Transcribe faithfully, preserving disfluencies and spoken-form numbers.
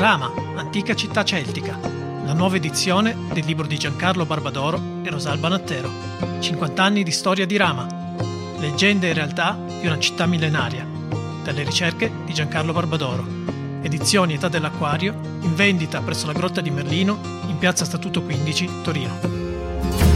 Rama, antica città celtica, la nuova edizione del libro di Giancarlo Barbadoro e Rosalba Nattero. cinquanta anni di storia di Rama, leggende e realtà di una città millenaria, dalle ricerche di Giancarlo Barbadoro. Edizioni Età dell'Acquario, in vendita presso la Grotta di Merlino, in piazza Statuto quindici, Torino.